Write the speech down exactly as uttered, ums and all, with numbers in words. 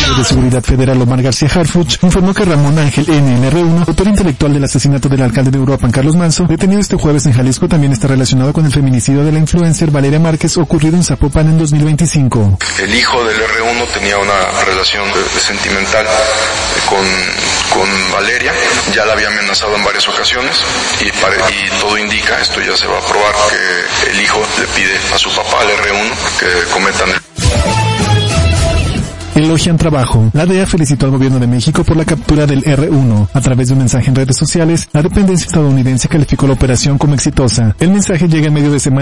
secretario de Seguridad Federal Omar García Harfuch informó que Ramón Ángel N. en R uno, autor intelectual del asesinato del alcalde de Uruapan Carlos Manso, detenido este jueves en Jalisco, también está relacionado con el feminicidio de la influencer Valeria Márquez ocurrido en Zapopan en dos mil veinticinco. El hijo del R uno tenía una relación sentimental con, con Valeria, ya la había amenazado en varias ocasiones y, pare, y todo indica, esto ya se va a probar, que el hijo le pide a su papá, al R uno, que cometan el... Elogian trabajo. La D E A felicitó al gobierno de México por la captura del R uno. A través de un mensaje en redes sociales, la dependencia estadounidense calificó la operación como exitosa. El mensaje llega en medio de semana